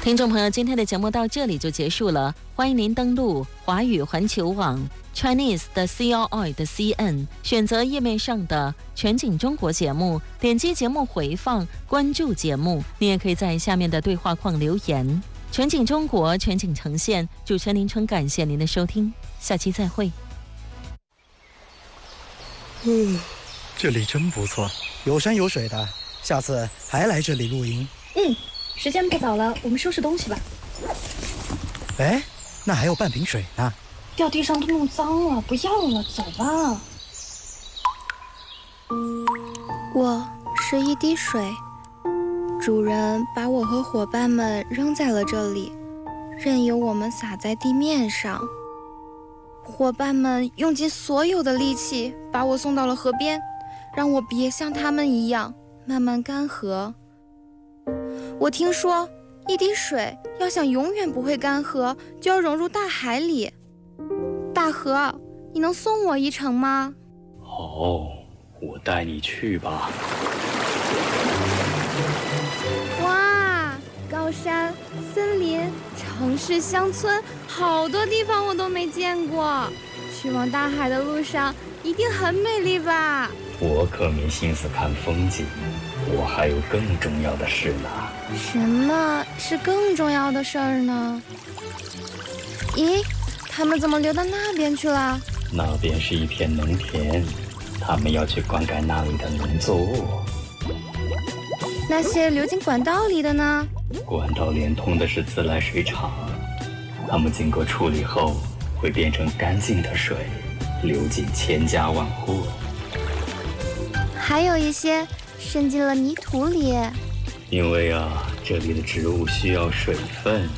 听众朋友，今天的节目到这里就结束了，欢迎您登录华语环球网 Chinese 的 CRI 的 CN， 选择页面上的全景中国节目，点击节目回放，关注节目。你也可以在下面的对话框留言。全景中国，全景呈现，主持人林春感谢您的收听，下期再会。 这里真不错，有山有水的，下次还来这里露营。 时间不早了，我们收拾东西吧。 哎，那还有半瓶水呢。 掉地上都弄脏了，不要了，走吧。 我是一滴水，主人把我和伙伴们扔在了这里，任由我们洒在地面上。伙伴们用尽所有的力气把我送到了河边，让我别像他们一样慢慢干涸。我听说，一滴水要想永远不会干涸，就要融入大海里。大河，你能送我一程吗？ 好，我带你去吧。 哇，高山、森林、城市、乡村，好多地方我都没见过。去往大海的路上一定很美丽吧？ 我可没心思看风景，我还有更重要的事呢。 什么是更重要的事儿呢？咦，他们怎么流到那边去了？ 那边是一片农田，他们要去灌溉那里的农作物。 那些流进管道里的呢？ 管道连通的是自来水厂，它们经过处理后会变成干净的水，流进千家万户。 还有一些渗进了泥土里。 因为这里的植物需要水分，